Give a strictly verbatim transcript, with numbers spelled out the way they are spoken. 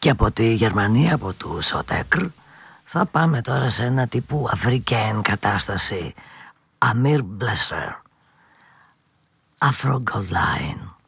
Και από τη Γερμανία, από του Σοτέκρ, θα πάμε τώρα σε ένα τύπου Αφρικέν κατάσταση. Αμίρ Μπλέσσερ, Afro Gold Line.